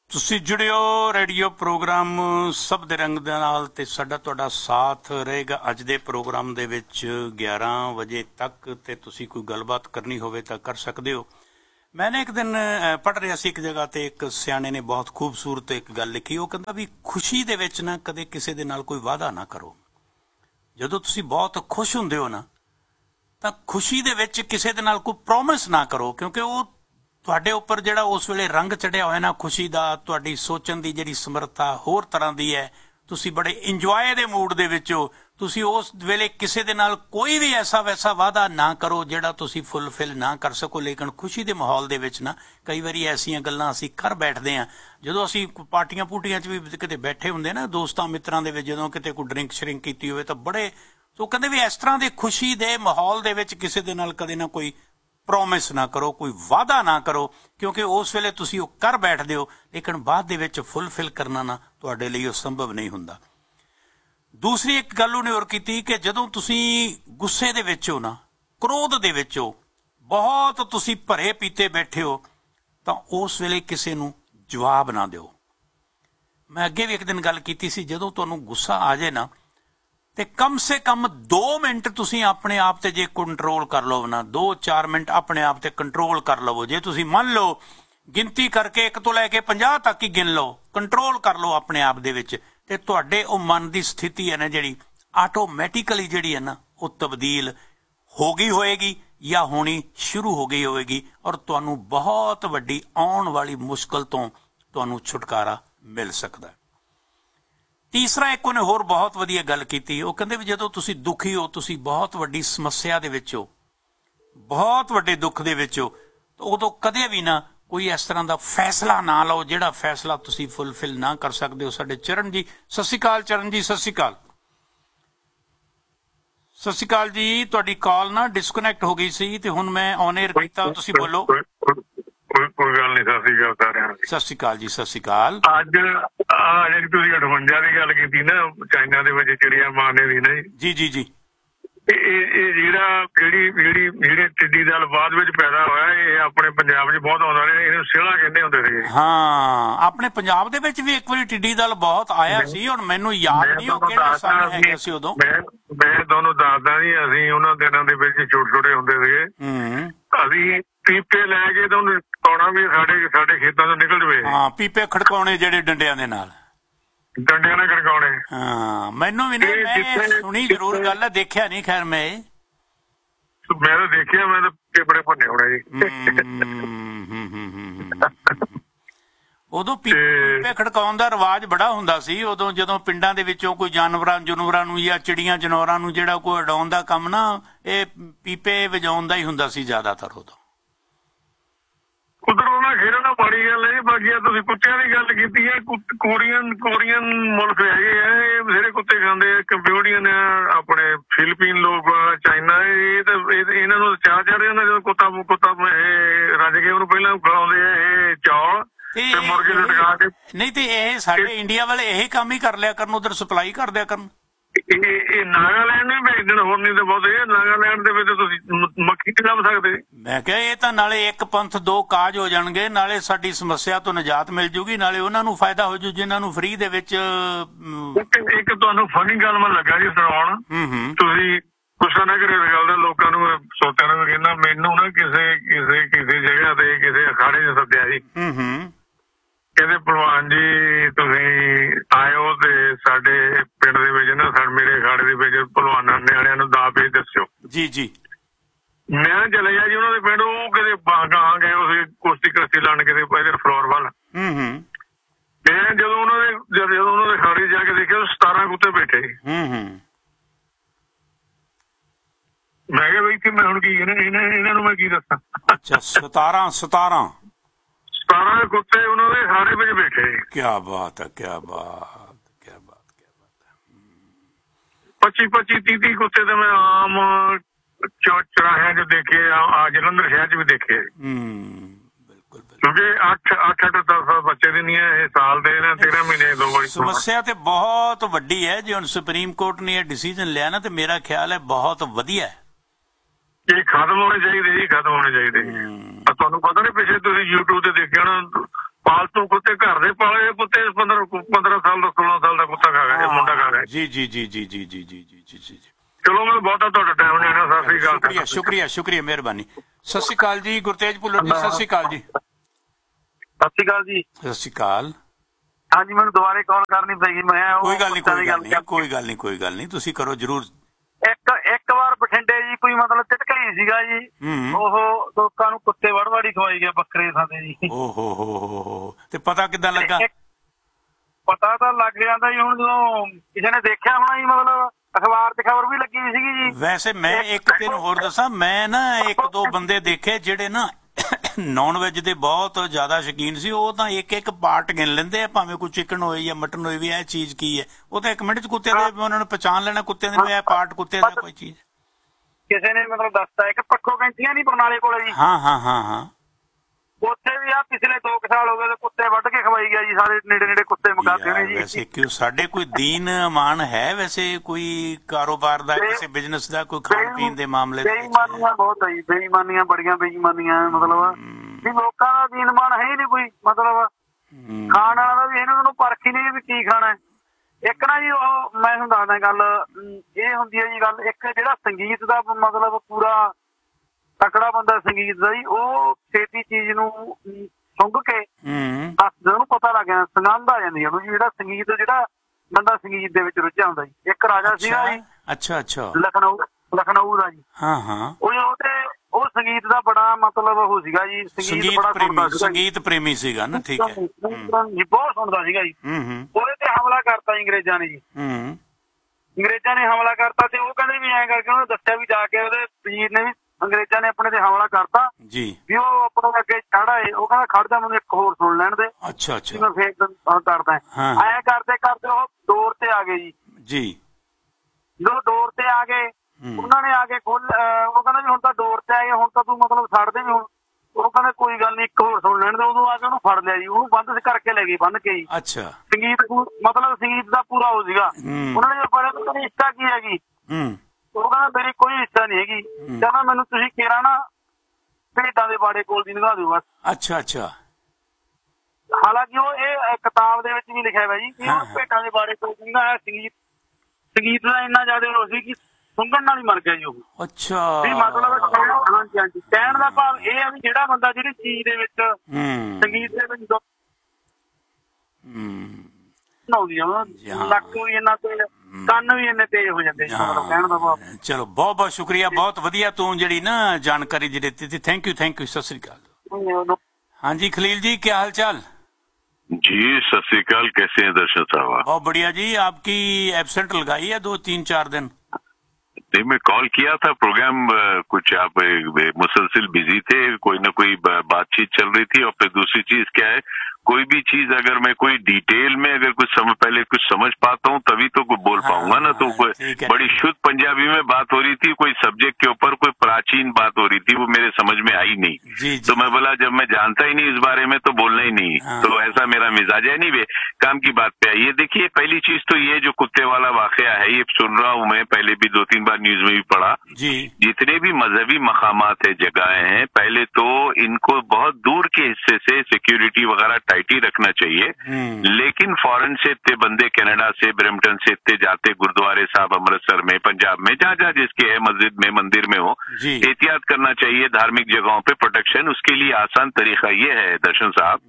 ਤੁਸੀਂ ਜੁੜਿਓ radio programme ਸਭ ਦੇ ਰੰਗ ਦੇ ਨਾਲ ਤੇ ਸਾਡਾ ਤੁਹਾਡਾ ਸਾਥ ਰਹੇਗਾ ਅੱਜ ਦੇ ਪ੍ਰੋਗਰਾਮ ਦੇ ਵਿੱਚ 11 ਵਜੇ ਤੱਕ ਤੇ ਤੁਸੀਂ ਕੋਈ ਗੱਲਬਾਤ ਕਰਨੀ ਹੋਵੇ ਤਾਂ ਕਰ ਸਕਦੇ ਹੋ। ਮੈਨੇ ਇੱਕ ਦਿਨ ਪੜ੍ਹ ਰਿਹਾ ਸੀ ਇੱਕ ਜਗ੍ਹਾ ਤੇ ਇੱਕ ਸਿਆਣੇ ਨੇ ਬਹੁਤ ਖੂਬਸੂਰਤ ਇੱਕ ਗੱਲ ਲਿਖੀ। ਉਹ ਕਹਿੰਦਾ ਵੀ ਖੁਸ਼ੀ ਦੇ ਵਿੱਚ ਨਾ ਕਦੇ ਕਿਸੇ ਦੇ ਨਾਲ ਕੋਈ ਵਾਅਦਾ ਨਾ ਕਰੋ। ਜਦੋਂ ਤੁਸੀਂ ਬਹੁਤ ਖੁਸ਼ ਹੁੰਦੇ ਹੋ ਨਾ ਤਾਂ ਖੁਸ਼ੀ ਦੇ ਵਿੱਚ ਕਿਸੇ ਦੇ ਨਾਲ ਕੋਈ ਪ੍ਰੋਮਿਸ ਨਾ ਕਰੋ, ਕਿਉਂਕਿ ਉਹ ਤੁਹਾਡੇ ਉੱਪਰ ਜਿਹੜਾ ਉਸ ਵੇਲੇ ਰੰਗ ਚੜਿਆ ਹੋਇਆ ਨਾ ਖੁਸ਼ੀ ਦਾ, ਤੁਹਾਡੀ ਸੋਚਣ ਦੀ ਜਿਹੜੀ ਸਮਰੱਥਾ ਹੋਰ ਤਰ੍ਹਾਂ ਦੀ ਹੈ। ਤੁਸੀਂ ਬੜੇ ਇੰਜੋਏ ਦੇ ਮੂਡ ਦੇ ਵਿੱਚ ਹੋ। ਤੁਸੀਂ ਉਸ ਵੇਲੇ ਕਿਸੇ ਦੇ ਨਾਲ ਕੋਈ ਵੀ ਐਸਾ ਵੈਸਾ ਵਾਅਦਾ ਨਾ ਕਰੋ ਜਿਹੜਾ ਤੁਸੀਂ ਫੁੱਲਫਿਲ ਨਾ ਕਰ ਸਕੋ। ਲੇਕਿਨ ਖੁਸ਼ੀ ਦੇ ਮਾਹੌਲ ਦੇ ਵਿੱਚ ਨਾ ਕਈ ਵਾਰੀ ਐਸੀਆਂ ਗੱਲਾਂ ਅਸੀਂ ਕਰ ਬੈਠਦੇ ਹਾਂ। ਜਦੋਂ ਅਸੀਂ ਪਾਰਟੀਆਂ ਪੂਟੀਆਂ 'ਚ ਵੀ ਕਿਤੇ ਬੈਠੇ ਹੁੰਦੇ ਨਾ ਦੋਸਤਾਂ ਮਿੱਤਰਾਂ ਦੇ ਵਿੱਚ, ਜਦੋਂ ਕਿਤੇ ਕੋਈ ਡਰਿੰਕ ਸ਼ਰਿੰਕ ਕੀਤੀ ਹੋਵੇ ਤਾਂ ਬੜੇ ਉਹ ਕਹਿੰਦੇ ਵੀ ਇਸ ਤਰ੍ਹਾਂ ਦੇ ਖੁਸ਼ੀ ਦੇ ਮਾਹੌਲ ਦੇ ਵਿੱਚ ਕਿਸੇ ਦੇ ਨਾਲ ਕਦੇ ਨਾ ਕੋਈ ਪ੍ਰੋਮਿਸ ਨਾ ਕਰੋ, ਕੋਈ ਵਾਅਦਾ ਨਾ ਕਰੋ, ਕਿਉਂਕਿ ਉਸ ਵੇਲੇ ਤੁਸੀਂ ਉਹ ਕਰ ਬੈਠਦੇ ਹੋ ਲੇਕਿਨ ਬਾਅਦ ਦੇ ਵਿੱਚ ਫੁੱਲਫਿਲ ਕਰਨਾ ਨਾ ਤੁਹਾਡੇ ਲਈ ਉਹ ਸੰਭਵ ਨਹੀਂ ਹੁੰਦਾ। ਦੂਸਰੀ ਇੱਕ ਗੱਲ ਉਹਨੇ ਹੋਰ ਕੀਤੀ ਕਿ ਜਦੋਂ ਤੁਸੀਂ ਗੁੱਸੇ ਦੇ ਵਿੱਚ ਹੋ ਨਾ, ਕ੍ਰੋਧ ਦੇ ਵਿੱਚ ਹੋ, ਬਹੁਤ ਤੁਸੀਂ ਭਰੇ ਪੀਤੇ ਬੈਠੇ ਹੋ ਤਾਂ ਉਸ ਵੇਲੇ ਕਿਸੇ ਨੂੰ ਜਵਾਬ ਨਾ ਦਿਓ। ਮੈਂ ਅੱਗੇ ਵੀ ਇੱਕ ਦਿਨ ਗੱਲ ਕੀਤੀ ਸੀ, ਜਦੋਂ ਤੁਹਾਨੂੰ ਗੁੱਸਾ ਆ ਜਾਏ ਨਾ ਤੇ ਕਮ ਸੇ ਕਮ 2 ਮਿੰਟ ਤੁਸੀਂ ਆਪਣੇ ਆਪ ਤੇ ਜੇ ਕੰਟਰੋਲ ਕਰ ਲਓ ਨਾ, 2-4 ਮਿੰਟ ਆਪਣੇ ਆਪ ਤੇ ਕੰਟਰੋਲ ਕਰ ਲਵੋ। ਜੇ ਤੁਸੀਂ ਮੰਨ ਲਓ ਗਿਣਤੀ ਕਰਕੇ 1 ਤੋਂ ਲੈ ਕੇ 50 ਤੱਕ ਹੀ ਗਿਣ ਲਓ, ਕੰਟਰੋਲ ਕਰ ਲਓ ਆਪਣੇ ਆਪ ਦੇ ਵਿੱਚ, ਤੇ ਤੁਹਾਡੇ ਉਹ ਮਨ ਦੀ ਸਥਿਤੀ ਹੈ ਨਾ ਜਿਹੜੀ ਆਟੋਮੈਟਿਕਲੀ ਜਿਹੜੀ ਹੈ ਨਾ ਉਹ ਤਬਦੀਲ ਹੋ ਗਈ ਹੋਏਗੀ ਜਾਂ ਹੋਣੀ ਸ਼ੁਰੂ ਹੋ ਗਈ ਹੋਵੇਗੀ ਔਰ ਤੁਹਾਨੂੰ ਬਹੁਤ ਵੱਡੀ ਆਉਣ ਵਾਲੀ ਮੁਸ਼ਕਲ ਤੋਂ ਤੁਹਾਨੂੰ ਛੁਟਕਾਰਾ ਮਿਲ ਸਕਦਾ। ਤੀਸਰਾ ਇੱਕ ਉਹਨੇ ਹੋਰ ਬਹੁਤ ਵਧੀਆ ਗੱਲ ਕੀਤੀ। ਉਹ ਕਹਿੰਦੇ ਵੀ ਜਦੋਂ ਤੁਸੀਂ ਦੁਖੀ ਹੋ, ਤੁਸੀਂ ਬਹੁਤ ਵੱਡੀ ਸਮੱਸਿਆ ਦੇ ਵਿੱਚ ਹੋ, ਬਹੁਤ ਵੱਡੇ ਦੁੱਖ ਦੇ ਵਿੱਚ ਹੋ, ਉਦੋਂ ਕਦੇ ਵੀ ਨਾ ਕੋਈ ਇਸ ਤਰ੍ਹਾਂ ਦਾ ਫੈਸਲਾ ਨਾ ਲਓ ਜਿਹੜਾ ਫੈਸਲਾ ਤੁਸੀਂ ਫੁੱਲਫਿਲ ਨਾ ਕਰ ਸਕਦੇ ਹੋ। ਸਾਡੇ ਚਰਨ ਜੀ, ਸਤਿ ਸ਼੍ਰੀ ਅਕਾਲ। ਚਰਨ ਜੀ ਸਤਿ ਸ਼੍ਰੀ ਅਕਾਲ। ਸਤਿ ਸ਼੍ਰੀ ਅਕਾਲ ਜੀ, ਤੁਹਾਡੀ ਕਾਲ ਨਾ ਡਿਸਕਨੈਕਟ ਹੋ ਗਈ ਸੀ ਤੇ ਹੁਣ ਮੈਂ ਔਨ 에ਅਰ ਕੀਤਾ, ਤੁਸੀਂ ਬੋਲੋ। ਕੋਈ ਗੱਲ ਨਹੀਂ। ਸਤਿ ਸ਼੍ਰੀ ਅਕਾਲ ਸਾਰਿਆਂ ਨੂੰ। ਸਤਿ ਸ਼੍ਰੀ ਅਕਾਲ ਜੀ। ਸਤਿ ਸ਼੍ਰੀ ਅਕਾਲ। ਅੱਜ ਜਿਹੜੀ ਤੁਸੀਂ 58 ਦੀ ਗੱਲ ਕੀਤੀ ਨਾ, ਚਾਈਨਾ ਦੇ ਵਿੱਚ ਚਿੜੀਆਂ ਮਾਰਨੇ ਦੀ ਨਾ ਜੀ ਜੀ ਜੀ, ਇਹ ਜਿਹੜੇ ਟਿੱਡੀ ਦਲ ਬਾਅਦ ਵਿੱਚ ਪੈਦਾ ਹੋਇਆ, ਇਹ ਆਪਣੇ ਪੰਜਾਬ 'ਚ ਬਹੁਤ ਆਉਂਦਾ ਰਿਹਾ। ਇਹਨੂੰ ਸਿਹਲਾ ਕਹਿੰਦੇ ਹੁੰਦੇ ਸੀਗੇ। ਹਾਂ, ਆਪਣੇ ਪੰਜਾਬ ਦੇ ਵਿੱਚ ਵੀ ਇੱਕ ਵਾਰੀ ਟਿੱਡੀ ਦਲ ਬਹੁਤ ਆਇਆ ਸੀ। ਹੁਣ ਮੈਨੂੰ ਯਾਦ ਨਹੀਂ ਉਹ ਕਿਹੜੇ ਸਾਲ ਹੈਗਾ ਸੀ ਉਦੋਂ। ਮੈਂ ਤੁਹਾਨੂੰ ਦੱਸਦਾ ਜੀ, ਅਸੀਂ ਉਹਨਾਂ ਦਿਨਾਂ ਦੇ ਵਿੱਚ ਛੋਟੇ ਛੋਟੇ ਹੁੰਦੇ ਸੀਗੇ। ਅਸੀਂ ਪੀਪੇ ਲੈ ਕੇ ਤੁਹਾਨੂੰ ਪਾਉਣਾ ਵੀ ਸਾਡੇ ਖੇਤਾਂ ਤੋਂ ਨਿਕਲ ਜਵੇ। ਹਾਂ, ਪੀਪੇ ਖੜਕਾਉਣੇ ਜਿਹੜੇ ਡੰਡਿਆਂ ਦੇ ਨਾਲ, ਡੰਡਿਆਂ ਨਾਲ ਖੜਕਾਉਣੇ। ਹਾਂ, ਮੈਨੂੰ ਵੀ ਨਾ, ਮੈਂ ਸੁਣੀ ਜ਼ਰੂਰ ਗੱਲ ਹੈ, ਦੇਖਿਆ ਨਹੀਂ ਖੈਰ। ਮੈਂ ਤਾਂ ਦੇਖਿਆ, ਮੈਂ ਤਾਂ ਬੜੇ ਭੰਨੇ ਹੋਣੇ ਜੀ। ਉਦੋਂ ਪੀਪੇ ਖੜਕਾਉਣ ਦਾ ਰਿਵਾਜ ਬੜਾ ਹੁੰਦਾ ਸੀ। ਉਦੋਂ ਜਦੋਂ ਪਿੰਡਾਂ ਦੇ ਵਿੱਚੋਂ ਕੋਈ ਜਾਨਵਰਾਂ ਨੂੰ ਜਾਂ ਚਿੜੀਆਂ ਜਨੌਰਾਂ ਨੂੰ ਜਿਹੜਾ ਕੋਈ ਉਡਾਉਣ ਦਾ ਕੰਮ ਨਾ, ਇਹ ਪੀਪੇ ਵਜਾਉਣ ਦਾ ਹੀ ਹੁੰਦਾ ਸੀ ਜ਼ਿਆਦਾਤਰ ਉਦੋਂ। ਉਧਰ ਉਹਨਾਂ ਖੇਡਣ ਨਾਲ ਮਾੜੀ ਗੱਲ ਹੈ। ਬਾਕੀ ਤੁਸੀਂ ਕੁੱਤਿਆਂ ਦੀ ਗੱਲ ਕੀਤੀ ਹੈ, ਕੋਰੀਅਨ ਮੁਲਕ ਹੈਗੇ ਆ, ਇਹ ਬਥੇਰੇ ਕੁੱਤੇ ਖਾਂਦੇ ਆ। ਕੰਬੋਡੀਅਨ ਆ, ਆਪਣੇ ਫਿਲੀਪੀਨ ਲੋਕ, ਚਾਈਨਾ, ਇਹ ਤਾਂ ਇਹਨਾਂ ਨੂੰ ਚਾਹ ਚੜ੍ਹ ਜਾਂਦਾ ਜਦੋਂ ਕੁੱਤਾ ਇਹ ਰੱਜ ਕੇ ਉਹਨੂੰ ਪਹਿਲਾਂ ਖਿਲਾਉਂਦੇ ਆ ਇਹ ਚੌਲ ਤੇ ਮੁਰਗੇ ਲਟਕਾ ਕੇ। ਨਹੀਂ ਤੇ ਇਹ ਸਾਡੇ ਇੰਡੀਆ ਵਾਲੇ ਇਹ ਕੰਮ ਹੀ ਕਰ ਲਿਆ ਕਰਨ, ਉਧਰ ਸਪਲਾਈ ਕਰ ਦਿਆ ਕਰਨ। ਇਹ ਨਾਗਾਲੈਂਡ ਨਹੀਂ ਭੇਜਣ, ਹੋਰ ਨਹੀਂ ਤਾਂ ਬਹੁਤ। ਇਹ ਨਾਗਾਲੈਂਡ ਦੇ ਵਿੱਚ ਤੁਸੀਂ ਮੱਖੀ ਨਹੀਂ ਲੱਭ ਸਕਦੇ। ਮੈਂ ਕਿਹਾ ਇਹ ਤਾਂ ਨਾਲੇ ਇੱਕ ਪੰਥ ਦੋ ਕਾਜ ਹੋ ਜਾਣਗੇ, ਨਾਲੇ ਸਾਡੀ ਸਮੱਸਿਆ ਤੋਂ ਨਿਜਾਤ ਮਿਲ ਜੂਗੀ, ਨਾਲੇ ਉਹਨਾਂ ਨੂੰ ਫਾਇਦਾ ਹੋ ਜੂ ਜਿਨ੍ਹਾਂ ਨੂੰ ਫ੍ਰੀ ਦੇ ਵਿੱਚ। ਇੱਕ ਤੁਹਾਨੂੰ ਫਨੀ ਗੱਲ ਮੈਂ ਲੱਗਾ ਜੀ ਸੁਣਾਉਣ, ਤੁਸੀਂ ਗੁੱਸਾ ਨਾ ਕਰਿਓ ਇਸ ਗੱਲ ਦਾ। ਲੋਕਾਂ ਨੂੰ ਸੋਤਿਆਂ ਨੂੰ ਕਹਿੰਦਾ, ਮੈਨੂੰ ਨਾ ਕਿਸੇ ਜਗ੍ਹਾ ਤੇ ਕਿਸੇ ਅਖਾੜੇ 'ਚ ਸੱਦਿਆ ਜੀ। ਕਹਿੰਦੇ ਭਲਵਾਨ ਜੀ ਤੁਸੀਂ ਆਇਓ ਤੇ ਸਾਡੇ ਪਿੰਡ ਦੇ ਵਿੱਚ ਨਾ, ਮੇਰੇ ਅਖਾੜੇ ਦੇ ਵਿੱਚ ਭਲਵਾਨਾਂ ਨਿਆਣਿਆਂ ਨੂੰ ਦਾ ਪੇਜ ਦੱਸਿਓ। ਜੀ ਜੀ। ਮੈਂ ਚਲੇ ਗਿਆ ਜੀ ਉਹਨਾਂ ਦੇ ਪਿੰਡ। ਉਹ ਕਿਤੇ ਗਾਂ ਗਏ ਉਸੇ ਕੁਸ਼ਤੀ ਲਾਉਣ ਕਿਤੇ ਇਧਰ ਫਲੋਰ ਵੱਲ। ਮੈਂ ਜਦੋਂ ਉਹਨਾਂ ਦੇ ਅਖਾੜੇ ਜਾ ਕੇ ਦੇਖਿਆ 17 ਕੁੱਤੇ ਬੈਠੇ। ਮੈਂ ਕਿਹਾ ਬਈ ਇੱਥੇ ਮੈਂ ਹੁਣ ਕੀ ਇਹਨਾਂ ਨੂੰ ਮੈਂ ਕੀ ਦੱਸਾਂ। ਅੱਛਾ, 17 ਕੁੱਤੇ ਉਹਨਾਂ ਦੇ ਅਖਾੜੇ ਵਿੱਚ ਬੈਠੇ। ਕਿਆ ਬਾਤ ਹੈ, ਕਿਆ ਬਾਤ। 25 30 ਕੁੱਤੇ ਤਾਂ ਮੈਂ ਆਮ ਚੌਰਾਹਿਆਂ 'ਚ ਦੇਖੇ, ਜਲੰਧਰ ਸ਼ਹਿਰ 'ਚ ਵੀ ਦੇਖੇ। ਬਿਲਕੁਲ, ਕਿਉਂਕਿ 8-10 ਬੱਚੇ ਦੀ ਨਹੀਂ ਹੈ, ਇਹ ਸਾਲ ਦੇ 13 ਮਹੀਨੇ 2 ਵਾਰੀ। ਸਮੱਸਿਆ ਤੇ ਬਹੁਤ ਵੱਡੀ ਹੈ। ਜੇ ਹੁਣ ਸੁਪਰੀਮ ਕੋਰਟ ਨੇ ਇਹ ਡਿਸੀਜਨ ਲਿਆ ਨਾ ਤੇ ਮੇਰਾ ਖਿਆਲ ਹੈ ਬਹੁਤ ਵਧੀਆ ਹੈ। ਇਹ ਖਤਮ ਹੋਣੇ ਚਾਹੀਦੇ ਜੀ, ਖਤਮ ਹੋਣੇ ਚਾਹੀਦੇ। ਤੁਹਾਨੂੰ ਪਤਾ ਨੀ ਪਿੱਛੇ ਤੁਸੀਂ YouTube ਤੇ ਦੇਖਿਆ ਹੋਣਾ, ਪਾਲਤੂ ਕੁੱਤੇ ਘਰ ਦੇ ਪਾਲੇ ਕੁੱਤੇ 15 ਸਾਲ ਦਾ 16 ਸਾਲ ਦਾ ਕੁੱਤਾ ਖਾ ਗਿਆ, ਮੁੰਡਾ ਖਾ ਗਿਆ। ਜੀ ਜੀ ਜੀ ਜੀ ਜੀ ਜੀ ਜੀ ਜੀ ਜੀ ਜੀ। ਚਲੋ ਮੈਂ ਬਹੁਤਾ ਤੁਹਾਡਾ ਟਾਈਮ ਨਹੀਂ ਲੈਣਾ। ਸਤਿ ਸ੍ਰੀ ਅਕਾਲ। ਸ਼ੁਕਰੀਆ ਸ਼ੁਕਰੀਆ ਸ਼ੁਕਰੀਆ, ਮਿਹਰਬਾਨੀ। ਸਤਿ ਸ੍ਰੀ ਅਕਾਲ ਜੀ ਗੁਰਤੇਜ ਭੁੱਲਰ ਜੀ, ਸਤਿ ਸ੍ਰੀ ਅਕਾਲ ਜੀ। ਸਤਿ ਸ੍ਰੀ ਅਕਾਲ ਜੀ। ਸਤਿ ਸ੍ਰੀ ਅਕਾਲ। ਹਾਂਜੀ, ਮੈਨੂੰ ਦੁਬਾਰੇ ਕਾਲ ਕਰਨੀ ਪਏਗੀ। ਮੈਂ ਕੋਈ ਗੱਲ ਨਹੀਂ ਕੋਈ ਗੱਲ ਨਹੀਂ ਕੋਈ ਗੱਲ ਨਹੀਂ ਕੋਈ ਗੱਲ ਨਹੀਂ, ਤੁਸੀਂ ਕਰੋ ਜ਼ਰੂਰ। ਇੱਕ ਵਾਰ ਬਠਿੰਡੇ ਜੀ ਕੋਈ ਮਤਲਬ ਝਟਕਾਈ ਸੀਗਾ ਜੀ, ਉਹ ਲੋਕਾਂ ਨੂੰ ਕੁੱਤੇ ਵੜਵਾੜੀ ਖਵਾਈ ਗਿਆ ਬੱਕਰੇ ਥਾਂ ਤੇ ਜੀ। ਓਹੋ ਹੋ, ਤੇ ਪਤਾ ਕਿੱਦਾਂ ਲੱਗਾ? ਪਤਾ ਤਾਂ ਲੱਗ ਜਾਂਦਾ ਜੀ, ਹੁਣ ਜਦੋਂ ਕਿਸੇ ਨੇ ਦੇਖਿਆ ਹੋਣਾ ਜੀ, ਮਤਲਬ ਅਖਬਾਰ ਤੇ ਖਬਰ ਵੀ ਲੱਗੀ ਹੋਈ ਸੀਗੀ ਜੀ। ਵੈਸੇ ਮੈਂ ਇੱਕ ਦਿਨ ਹੋਰ ਦੱਸਾਂ, ਮੈਂ ਨਾ ਇੱਕ ਦੋ ਬੰਦੇ ਦੇਖੇ ਜਿਹੜੇ ਨਾ ਨੌਨ ਵੈਜ ਦੇ ਬਹੁਤ ਜ਼ਿਆਦਾ ਸ਼ੌਕੀਨ ਸੀ। ਉਹ ਤਾਂ ਇੱਕ ਇੱਕ ਪਾਰਟ ਗਿਣ ਲੈਂਦੇ ਆ, ਭਾਵੇਂ ਕੋਈ ਚਿਕਨ ਹੋਏ ਜਾਂ ਮਟਨ ਹੋਏ, ਵੀ ਇਹ ਚੀਜ਼ ਕੀ ਹੈ। ਉਹ ਤਾਂ 1 ਮਿੰਟ ਚ ਕੁੱਤੇ ਦੇ ਉਹਨਾਂ ਨੂੰ ਪਛਾਣ ਲੈਣਾ, ਕੁੱਤੇ ਦੇ ਇਹ ਪਾਰਟ ਕੁੱਤੇ ਦਾ ਕੋਈ ਚੀਜ਼। ਕਿਸੇ ਨੇ ਮਤਲਬ ਦੱਸਤਾ ਇੱਕ ਪੱਖੋ ਕੈਂਚੀਆਂ ਨਹੀਂ ਬਰਨਾਲੇ ਕੋਲੇ ਜੀ। ਹਾਂ ਹਾਂ ਹਾਂ ਹਾਂ, ਉੱਥੇ ਵੀ ਆ ਪਿਛਲੇ 2 ਸਾਲ ਹੋ ਗਏ ਕੁੱਤੇ ਵੱਢ ਕੇ ਖਵਾਈ ਗਿਆ ਜੀ। ਸਾਰੇ ਨੇੜੇ ਨੇੜੇ ਕੁੱਤੇ ਮੁਕਾਤੇ ਨੇ ਜੀ। ਵੈਸੇ ਕਿਉਂ ਸਾਡੇ ਕੋਈ ਦੀਨ ਮਾਨ ਹੈ? ਵੈਸੇ ਕੋਈ ਕਾਰੋਬਾਰ ਦਾ, ਕਿਸੇ ਬਿਜ਼ਨਸ ਦਾ, ਕੋਈ ਖਾਣ ਪੀਣ ਦੇ ਮਾਮਲੇ ਦੇ ਬੇਈਮਾਨੀਆਂ ਬਹੁਤ ਹੈ ਜੀ, ਬੇਈਮਾਨੀਆਂ ਬੜੀਆਂ ਬੇਈਮਾਨੀਆਂ। ਮਤਲਬ ਵੀ ਲੋਕਾਂ ਦਾ ਦੀਨ ਮਾਨ ਹੈ ਹੀ ਨਹੀਂ ਕੋਈ। ਮਤਲਬ ਖਾਣ ਵਾਲਾ ਦਾ ਵੀ ਇਹਨਾਂ ਨੂੰ ਪਰਖ ਹੀ ਨਹੀਂ ਵੀ ਕੀ ਖਾਣਾ। ਇੱਕ ਨਾ ਜੀ ਉਹ ਮੈਂ ਤੁਹਾਨੂੰ ਦੱਸਦਾ ਗੱਲ, ਇਹ ਹੁੰਦੀ ਹੈ ਜੀ ਗੱਲ, ਇੱਕ ਜਿਹੜਾ ਸੰਗੀਤ ਦਾ ਮਤਲਬ ਪੂਰਾ ਤਕੜਾ ਬੰਦਾ ਸੰਗੀਤ ਦਾ ਜੀ, ਉਹ ਛੇਤੀ ਚੀਜ਼ ਨੂੰ ਸੁੰਘ ਕੇ ਦੱਸਦਾ, ਉਹਨੂੰ ਪਤਾ ਲੱਗ ਜਾਂਦਾ, ਸੁਗੰਧ ਆ ਜਾਂਦੀ ਉਹਨੂੰ ਜੀ। ਜਿਹੜਾ ਸੰਗੀਤ, ਜਿਹੜਾ ਬੰਦਾ ਸੰਗੀਤ ਦੇ ਵਿੱਚ ਰੁੱਝਿਆ ਹੁੰਦਾ ਜੀ। ਇੱਕ ਰਾਜਾ ਸੀਗਾ ਜੀ, ਅੱਛਾ ਅੱਛਾ, ਲਖਨਊ ਦਾ ਜੀ। ਹਾਂ ਹਾਂ, ਉਹ ਸੰਗੀਤ ਦਾ ਬੜਾ ਮਤਲਬ ਉਹ ਸੀਗਾ ਜੀ, ਸੰਗੀਤ ਪ੍ਰੇਮੀ ਸੀਗਾ ਨਾ। ਠੀਕ ਹੈ, ਬਹੁਤ ਸੁਣਦਾ ਸੀਗਾ ਜੀ। ਉਹਦੇ ਤੇ ਹਮਲਾ ਕਰਤਾ ਅੰਗਰੇਜ਼ਾਂ ਨੇ ਜੀ। ਅੰਗਰੇਜ਼ਾਂ ਨੇ ਹਮਲਾ ਕਰਤਾ ਤੇ ਉਹ ਕਹਿੰਦੇ ਵੀ ਐਂ ਕਰਕੇ ਉਹਨੂੰ ਦੱਸਿਆ ਵੀ ਜਾ ਕੇ ਉਹਦੇ ਵਜ਼ੀਰ ਨੇ ਵੀ ਅੰਗਰੇਜ਼ਾਂ ਨੇ ਆਪਣੇ ਤੇ ਹਮਲਾ ਕਰਤਾ ਜੀ, ਵੀ ਉਹ ਆਪਣੇ ਅੱਗੇ ਚੜ੍ਹ ਆਏ। ਉਹ ਕਹਿੰਦਾ ਖੜ ਜਾ, ਮੈਨੂੰ ਇੱਕ ਹੋਰ ਸੁਣ ਲੈਣ ਦੇ। ਅੱਛਾ ਅੱਛਾ, ਮੈਂ ਫੇਰ ਕਰਦਾ। ਐਂ ਕਰਦੇ ਕਰਦੇ ਉਹ ਡੋਰ ਤੇ ਆ ਗਏ ਜੀ। ਜਦੋਂ ਡੋਰ ਤੇ ਆ ਗਏ, ਉਹਨਾਂ ਨੇ ਆ ਕੇ ਉਹ ਕਹਿੰਦਾ ਵੀ ਹੁਣ ਤਾਂ ਡੋਰ ਤੇ ਆਏ, ਹੁਣ ਤਾਂ ਤੂੰ ਮਤਲਬ ਛੱਡ ਦੇ ਵੀ ਹੁਣ। ਉਹ ਕਹਿੰਦਾ ਕੋਈ ਗੱਲ ਨੀ, ਇੱਕ ਹੋਰ ਸੁਣ ਲੈਣ ਦੇ। ਉਦੋਂ ਆ ਕੇ ਉਹਨੂੰ ਫੜ ਲਿਆ ਜੀ, ਉਹਨੂੰ ਬੰਦ ਕਰਕੇ ਲੈ ਗਏ ਬੰਨ ਕੇ ਜੀ। ਅੱਛਾ, ਸੰਗੀਤ ਮਤਲਬ ਸੰਗੀਤ ਦਾ ਪੂਰਾ ਹੋ ਸੀਗਾ। ਉਹਨਾਂ ਨੇ ਪੜਿਆ ਤੇਰੀ ਇੱਛਾ ਕੀ ਹੈਗੀ? ਉਹ ਕਹਿੰਦਾ ਮੇਰੀ ਕੋਈ ਇੱਛਾ ਨਹੀਂ ਹੈਗੀ। ਕਹਿੰਦਾ ਮੈਨੂੰ ਤੁਸੀਂ ਕਿਹੜਾ ਨਾ ਭੇਡਾਂ ਦੇ ਬਾੜੇ ਕੋਲ ਦੀ ਨਿਗਾਹ ਦਿਓ ਬਸ। ਅੱਛਾ ਅੱਛਾ, ਹਾਲਾਂਕਿ ਉਹ ਇਹ ਕਿਤਾਬ ਦੇ ਵਿੱਚ ਵੀ ਲਿਖਿਆ ਹੋਇਆ ਜੀ ਕਿ ਉਹ ਭੇਡਾਂ ਦੇ ਬਾੜੇ ਕੋਲ ਦੀ ਨਿਗਾਹ। ਸੰਗੀਤ ਦਾ ਇੰਨਾ ਜ਼ਿਆਦਾ ਹੋ ਸੀ ਕਿ ਸੁੰਘਣ ਨਾਲ ਹੀ ਮਰ ਗਿਆ ਜੀ ਉਹ। ਅੱਛਾ, ਵੀ ਮਤਲਬ ਹਾਂਜੀ ਹਾਂਜੀ, ਕਹਿਣ ਦਾ ਭਾਵ ਇਹ ਆ ਵੀ ਜਿਹੜਾ ਬੰਦਾ ਜਿਹੜੀ ਚੀਜ਼ ਦੇ ਵਿੱਚ ਸੰਗੀਤ ਦੇ ਵਿੱਚ ਆਉਂਦੀ ਆ, ਲੱਕ ਵੀ ਇੰਨਾ ਤੇਜ਼, ਕੰਨ ਵੀ ਇੰਨੇ ਤੇਜ਼ ਹੋ ਜਾਂਦੇ। ਕਹਿਣ ਦਾ ਭਾਵ। ਚਲੋ ਬਹੁਤ ਬਹੁਤ ਸ਼ੁਕਰੀਆ, ਬਹੁਤ ਵਧੀਆ ਤੂੰ ਜਿਹੜੀ ਨਾ ਜਾਣਕਾਰੀ ਜਿਹੜੀ ਦਿੱਤੀ। Thank you thank you. Sat Sri ਅਕਾਲ। ਹਾਂਜੀ खलील जी, क्या हाल चाल? जी सत श्रीकाल, कैसे हैं दर्शन साहब? बहुत बढ़िया जी। आपकी एब्सेंट लगाई है 2-3-4 दिन? नहीं, मैं कॉल किया था, प्रोग्राम कुछ आप मुसलसिल बिजी थे, कोई ना कोई बातचीत चल रही थी। और फिर दूसरी चीज क्या है, कोई भी चीज अगर मैं कोई डिटेल में अगर कुछ पहले कुछ समझ पाता हूँ तभी तो बोल पाऊंगा ना। तो बड़ी शुद्ध पंजाबी में बात हो रही थी, कोई सब्जेक्ट के ऊपर कोई प्राचीन बात हो रही थी, वो मेरे समझ में आई नहीं। तो मैं बोला जब मैं जानता ही नहीं इस बारे में तो बोलना ही नहीं। तो ऐसा मेरा मिजाज है। नहीं वे काम की बात पे आइए। देखिए, पहली चीज तो ये जो कुत्ते वाला वाकया है, ये सुन रहा हूँ मैं, पहले भी 2-3 बार न्यूज में भी पढ़ा। जितने भी मजहबी मकामात है, जगहें हैं, पहले तो इनको बहुत दूर के हिस्से से सिक्योरिटी वगैरह टाइट ही रखना चाहिए। लेकिन फॉरेन से इतने बंदे, कनाडा से, ब्रैम्पटन से इतने जाते गुरुद्वारे साहब, अमृतसर में, पंजाब में, जहाँ जहाँ जिसके है, मस्जिद में, मंदिर में हो, एहतियात करना चाहिए। धार्मिक जगहों पे प्रोटेक्शन, उसके लिए आसान तरीका ये है दर्शन साहब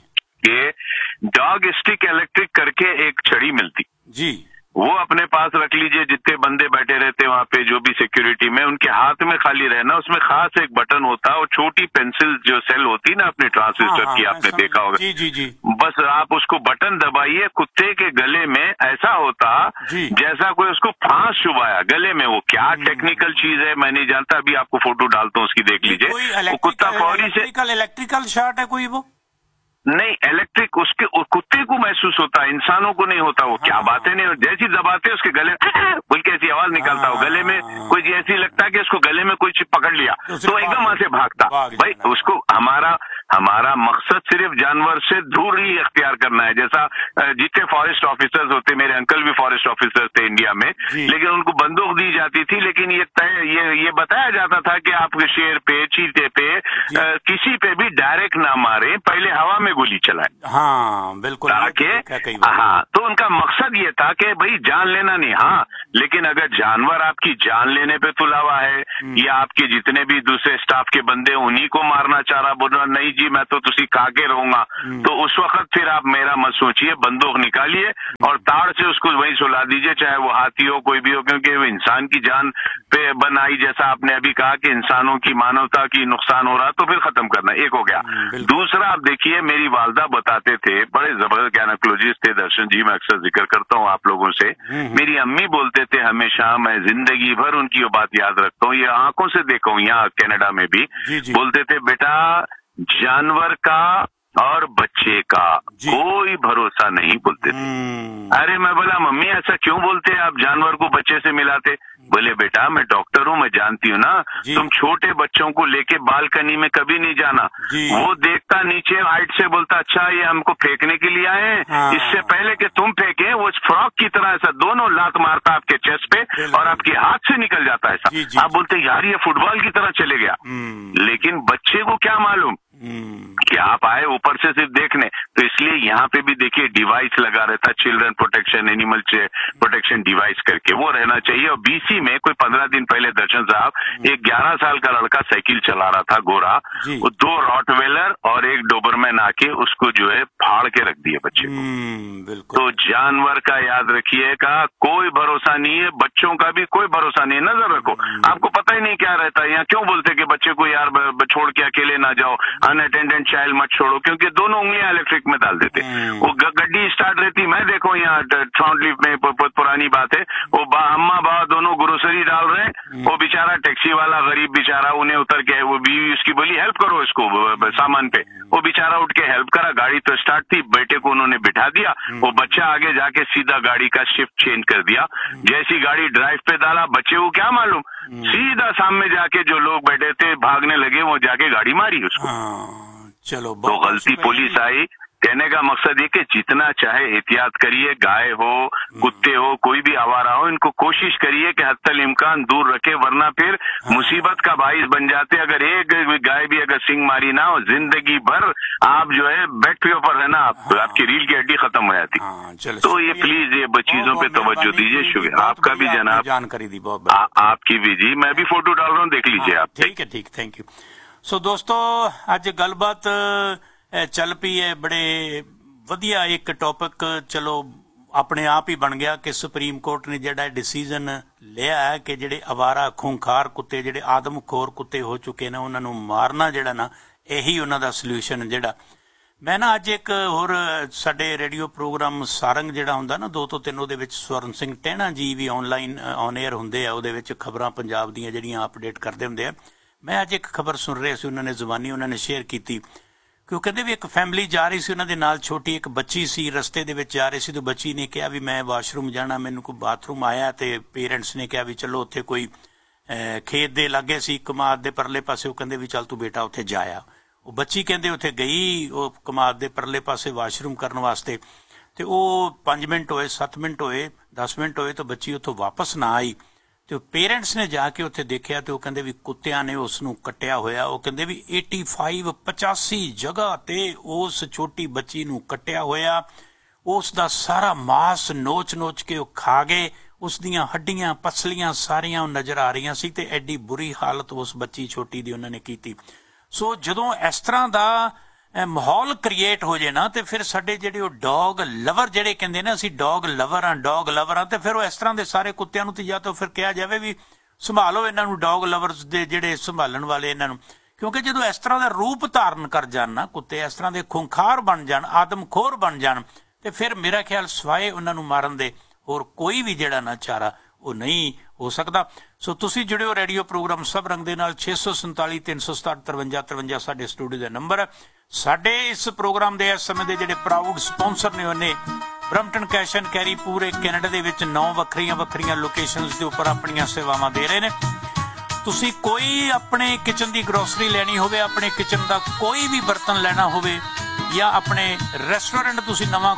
कि डॉग स्टिक इलेक्ट्रिक करके एक छड़ी मिलती जी, वो अपने पास रख लीजिए। जितने बंदे बैठे रहते वहां पे, जो भी सिक्योरिटी में, उनके हाथ में खाली रहना। उसमें खास एक बटन होता है और छोटी पेंसिल जो सेल होती है ना अपने ट्रांसिस्टर की, आपने देखा होगा। जी जी जी, बस आप उसको बटन दबाइए, कुत्ते के गले में ऐसा होता जैसा कोई उसको फांस चुभाया गले में। वो क्या टेक्निकल चीज है मैं नहीं जानता, अभी आपको फोटो डालता हूँ उसकी, देख लीजिए। कुत्ता फौरी से इलेक्ट्रिकल शॉट है कोई वो नहीं, इलेक्ट्रिक उसके कुत्ते को महसूस होता है, इंसानों को नहीं होता। वो क्या बातें नहीं, जैसी दबाते उसके गले बोल के ऐसी आवाज निकलता हो, गले में कोई ऐसी लगता है कि उसको गले में कोई चीज पकड़ लिया तो एकदम वहां से भागता। भाई उसको हमारा मकसद सिर्फ जानवर से दूर ही अख्तियार करना है। जैसा जितने फॉरेस्ट ऑफिसर्स होते, मेरे अंकल भी फॉरेस्ट ऑफिसर थे इंडिया में, लेकिन उनको बंदूक दी जाती थी, लेकिन ये बताया जाता था कि आप शेर पे, चीते पे, किसी पे भी डायरेक्ट ना मारे, पहले हवा में गोली चलाए। हाँ बिल्कुल, ताकि हाँ, तो उनका मकसद ये था कि भाई जान लेना नहीं, हाँ, लेकिन अगर जानवर आपकी जान लेने पे तुला हुआ है या आपके जितने भी दूसरे स्टाफ के बंदे उन्हीं को मारना चाह रहा, बोल रहा नहीं जी मैं तो तुसी खा के रहूंगा, तो उस वक्त फिर आप मेरा मत सोचिए, बंदूक निकालिए और ताड़ से उसको वहीं सुला दीजिए, चाहे वो हाथी हो कोई भी हो, क्योंकि वो इंसान की जान पे बनाई, जैसा आपने अभी कहा कि इंसानों की मानवता की नुकसान हो रहा, तो फिर खत्म करना, एक हो गया। दूसरा आप देखिए, मेरी वालदा बताते थे, बड़े जबरदस्त गायनेकोलॉजिस्ट थे दर्शन जी, मैं अक्सर जिक्र करता हूँ आप लोगों से, मेरी अम्मी बोलते थे हमेशा, मैं जिंदगी भर उनकी वो बात याद रखता हूँ, ये आंखों से देखा हूँ यहाँ कनाडा में भी, बोलते थे बेटा जानवर का और बच्चे का कोई भरोसा नहीं, बोलते थे। अरे मैं बोला मम्मी ऐसा क्यों बोलते हैं आप, जानवर को बच्चे से मिलाते? बोले बेटा मैं डॉक्टर हूँ, मैं जानती हूँ ना, तुम छोटे बच्चों को लेके बालकनी में कभी नहीं जाना, वो देखता नीचे हाइट से, बोलता अच्छा ये हमको फेंकने के लिए आए हैं, इससे पहले कि तुम फेंके वो फ्रॉक की तरह ऐसा दोनों लात मारता आपके चेस्ट पे और आपके हाथ से निकल जाता ऐसा। आप बोलते यार ये फुटबॉल की तरह चले गया, लेकिन बच्चे को क्या मालूम कि आप आए ऊपर से सिर्फ देखने। तो इसलिए यहाँ पे भी देखिए डिवाइस लगा रहता, children protection, animal protection device करके, वो रहना चाहिए। और बीसी में कोई 15 दिन पहले दर्शन साहब एक 11 साल का लड़का साइकिल चला रहा था, गोरा, वो 2 रॉटवेलर और एक डोबरमैन आके उसको जो है फाड़ के रख दिए बच्चे को। तो जानवर का याद रखिएगा, कोई भरोसा नहीं है, बच्चों का भी कोई भरोसा नहीं है, नजर रखो। आपको पता ही नहीं क्या रहता है यहाँ, क्यों बोलते कि बच्चे को यार छोड़ के अकेले ना जाओ, अनअटेंडेंट चाइल्ड मत छोड़ो, क्योंकि दोनों उंगलियां इलेक्ट्रिक में डाल देते। वो गड्डी स्टार्ट रहती, मैं देखो यहाँ फ्रंट लीफ में पुरानी बात है, वो अम्मा बाबा दोनों ग्रोसरी डाल रहे हैं, वो बेचारा टैक्सी वाला गरीब बेचारा उन्हें उतर के, वो बीवी उसकी बोली हेल्प करो इसको सामान पे, वो बेचारा उठ के हेल्प करा, गाड़ी तो स्टार्ट थी, बेटे को उन्होंने बिठा दिया, वो बच्चा आगे जाके सीधा गाड़ी का शिफ्ट चेंज कर दिया, जैसी गाड़ी ड्राइव पे डाला बच्चे को क्या मालूम, सीधा सामने जाके जो लोग बैठे थे भागने लगे, वो जाके गाड़ी मारी उसको। चलो तो गलती पुलिस आई। कहने का मकसद ये कि जितना चाहे एहतियात करिए, गाय हो कुत्ते हो कोई भी आवारा हो, इनको कोशिश करिए कि हत्तल इम्कान दूर रखे, वरना फिर मुसीबत का बाइस बन जाते। अगर एक गाय भी अगर सिंग मारी ना हो, जिंदगी भर आप जो है बेड के ऊपर है ना, आपकी रीढ़ की हड्डी खत्म हो जाती। तो ये प्लीज ये चीजों पे तवज्जो दीजिए। शुक्रिया आपका भी जनाब, जानकारी दी बहुत, आपकी भी जी, मैं भी फोटो डाल रहा हूँ, देख लीजिए आप। ठीक है, ठीक, थैंक यू। सो दोस्तों ਅੱਜ ਗੱਲਬਾਤ ਚੱਲ ਪਈ ਹੈ, ਬੜੇ ਵਧੀਆ ਇੱਕ ਟੌਪਿਕ ਚਲੋ ਆਪਣੇ ਆਪ ਹੀ ਬਣ ਗਿਆ ਕਿ ਸੁਪਰੀਮ ਕੋਰਟ ਨੇ ਜਿਹੜਾ ਡਿਸੀਜਨ ਲਿਆ ਹੈ ਕਿ ਜਿਹੜੇ ਅਵਾਰਾ ਖੂੰਖਾਰ ਕੁੱਤੇ, ਜਿਹੜੇ ਆਦਮਖੋਰ ਕੁੱਤੇ ਹੋ ਚੁੱਕੇ ਨੇ, ਉਹਨਾਂ ਨੂੰ ਮਾਰਨਾ ਜਿਹੜਾ ਨਾ ਇਹੀ ਉਹਨਾਂ ਦਾ ਸੋਲੂਸ਼ਨ ਜਿਹੜਾ। ਮੈਂ ਨਾ ਅੱਜ ਇੱਕ ਹੋਰ ਸਾਡੇ ਰੇਡੀਓ ਪ੍ਰੋਗਰਾਮ ਸਾਰੰਗ ਜਿਹੜਾ ਹੁੰਦਾ ਨਾ 2 ਤੋਂ 3, ਉਹਦੇ ਵਿੱਚ ਸਵਰਨ ਸਿੰਘ ਟਹਿਣਾ ਜੀ ਵੀ ਆਨਲਾਈਨ ਔਨ 에ਅਰ ਹੁੰਦੇ ਆ, ਉਹਦੇ ਵਿੱਚ ਖਬਰਾਂ ਪੰਜਾਬ ਦੀਆਂ ਜਿਹੜੀਆਂ ਅਪਡੇਟ ਕਰਦੇ ਹੁੰਦੇ ਆ। ਮੈਂ ਅੱਜ ਇੱਕ ਖਬਰ ਸੁਣ ਰਿਹਾ ਸੀ, ਉਹਨਾਂ ਨੇ ਜ਼ੁਬਾਨੀ ਉਹਨਾਂ ਨੇ ਸ਼ੇਅਰ ਕੀਤੀ ਕਿ ਉਹ ਕਹਿੰਦੇ ਵੀ ਇੱਕ ਫੈਮਿਲੀ ਜਾ ਰਹੀ ਸੀ, ਉਹਨਾਂ ਦੇ ਨਾਲ ਛੋਟੀ ਇੱਕ ਬੱਚੀ ਸੀ, ਰਸਤੇ ਦੇ ਵਿੱਚ ਜਾ ਰਹੇ ਸੀ, ਤੇ ਬੱਚੀ ਨੇ ਕਿਹਾ ਵੀ ਮੈਂ ਵਾਸ਼ਰੂਮ ਜਾਣਾ, ਮੈਨੂੰ ਕੋਈ ਬਾਥਰੂਮ ਆਇਆ, ਤੇ ਪੇਰੈਂਟਸ ਨੇ ਕਿਹਾ ਵੀ ਚਲੋ ਉੱਥੇ ਕੋਈ ਖੇਤ ਦੇ ਲਾਗੇ ਸੀ ਕਮਾਦ ਦੇ ਪਰਲੇ ਪਾਸੇ, ਉਹ ਕਹਿੰਦੇ ਵੀ ਚੱਲ ਤੂੰ ਬੇਟਾ ਉੱਥੇ ਜਾਇਆ। ਉਹ ਬੱਚੀ ਕਹਿੰਦੇ ਉੱਥੇ ਗਈ, ਉਹ ਕਮਾਦ ਦੇ ਪਰਲੇ ਪਾਸੇ ਵਾਸ਼ਰੂਮ ਕਰਨ ਵਾਸਤੇ, ਤੇ ਉਹ 5 ਮਿੰਟ ਹੋਏ, 7 ਮਿੰਟ ਹੋਏ, 10 ਮਿੰਟ ਹੋਏ, ਤਾਂ ਬੱਚੀ ਉੱਥੋਂ ਵਾਪਸ ਨਾ ਆਈ। ਤੇ ਪੇਰੈਂਟਸ ਨੇ ਜਾ ਕੇ ਉੱਥੇ ਦੇਖਿਆ ਤੇ ਉਹ ਕਹਿੰਦੇ ਵੀ ਕੁੱਤਿਆਂ ਨੇ ਉਸ ਨੂੰ ਕੱਟਿਆ ਹੋਇਆ। ਉਹ ਕਹਿੰਦੇ ਵੀ 85 ਜਗ੍ਹਾ ਤੇ ਉਸ ਛੋਟੀ ਬੱਚੀ ਨੂੰ ਕੱਟਿਆ ਹੋਇਆ, ਉਸ ਦਾ ਸਾਰਾ ਮਾਸ ਨੋਚ ਕੇ ਉਹ ਖਾ ਗਏ, ਉਸ ਦੀਆਂ ਹੱਡੀਆਂ ਪਸਲੀਆਂ ਸਾਰੀਆਂ ਨਜ਼ਰ ਆ ਰਹੀਆਂ ਸੀ, ਤੇ ਐਡੀ ਬੁਰੀ ਹਾਲਤ ਉਸ ਬੱਚੀ ਛੋਟੀ ਦੀ ਉਹਨਾਂ ਨੇ ਕੀਤੀ। ਸੋ ਜਦੋਂ ਇਸ ਤਰ੍ਹਾਂ ਦਾ ਮਾਹੌਲ ਕ੍ਰੀਏਟ ਹੋ ਜੇ ਨਾ, ਤੇ ਫਿਰ ਸਾਡੇ ਜਿਹੜੇ ਉਹ ਡੌਗ ਲਵਰ ਜਿਹੜੇ ਕਹਿੰਦੇ ਨੇ ਅਸੀਂ ਡੌਗ ਲਵਰ ਹਾਂ, ਤੇ ਫਿਰ ਉਹ ਇਸ ਤਰ੍ਹਾਂ ਦੇ ਸਾਰੇ ਕੁੱਤਿਆਂ ਨੂੰ ਤੇ ਜਾਂ ਤਾਂ ਫਿਰ ਕਿਹਾ ਜਾਵੇ ਵੀ ਸੰਭਾਲੋ ਇਹਨਾਂ ਨੂੰ, ਡੌਗ ਲਵਰਸ ਦੇ ਜਿਹੜੇ ਸੰਭਾਲਣ ਵਾਲੇ ਇਹਨਾਂ ਨੂੰ, ਕਿਉਂਕਿ ਜਦੋਂ ਇਸ ਤਰ੍ਹਾਂ ਦਾ ਰੂਪ ਧਾਰਨ ਕਰ ਜਾਣ ਨਾ ਕੁੱਤੇ, ਇਸ ਤਰ੍ਹਾਂ ਦੇ ਖੁੰਖਾਰ ਬਣ ਜਾਣ, ਆਦਮਖੋਰ ਬਣ ਜਾਣ, ਤੇ ਫਿਰ ਮੇਰਾ ਖਿਆਲ ਸਵਾਏ ਉਹਨਾਂ ਨੂੰ ਮਾਰਨ ਦੇ ਹੋਰ ਕੋਈ ਵੀ ਜਿਹੜਾ ਨਾ ਚਾਰਾ ਉਹ ਨਹੀਂ ਹੋ ਸਕਦਾ। ਸੋ ਤੁਸੀਂ ਜੁੜਿਓ ਰੇਡੀਓ ਪ੍ਰੋਗਰਾਮ ਸਭ ਰੰਗ ਦੇ ਨਾਲ। 647 367 53 53 ਸਾਡੇ ਸਟੂਡੀਓ ਦਾ ਨੰਬਰ ਹੈ। ਸਾਡੇ ਇਸ ਪ੍ਰੋਗਰਾਮ ਦੇ ਇਸ ਸਮੇਂ ਦੇ ਜਿਹੜੇ ਪ੍ਰਾਊਡ ਸਪਾਂਸਰ ਨੇ, ਉਹਨੇ ਬਰੰਪਟਨ ਕੈਸ਼ ਐਂਡ ਕੈਰੀ ਪੂਰੇ ਕੈਨੇਡਾ ਦੇ ਵਿੱਚ 9 ਵੱਖਰੀਆਂ ਲੋਕੇਸ਼ਨਸ ਦੇ ਉੱਪਰ ਆਪਣੀਆਂ ਸੇਵਾਵਾਂ ਦੇ ਰਹੇ ਨੇ। ਤੁਸੀਂ ਕੋਈ ਆਪਣੇ ਕਿਚਨ ਦੀ ਗਰੋਸਰੀ ਲੈਣੀ ਹੋਵੇ, ਆਪਣੇ ਕਿਚਨ ਦਾ ਕੋਈ ਵੀ ਬਰਤਨ ਲੈਣਾ ਹੋਵੇ, ਜਾਂ ਆਪਣੇ ਰੈਸਟੋਰੈਂਟ ਤੁਸੀਂ ਨਵਾਂ